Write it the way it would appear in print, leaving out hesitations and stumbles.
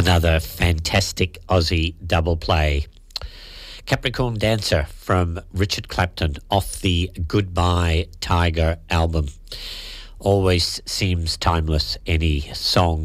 Another fantastic Aussie double play. Capricorn Dancer from Richard Clapton off the Goodbye Tiger album. Always seems timeless, any song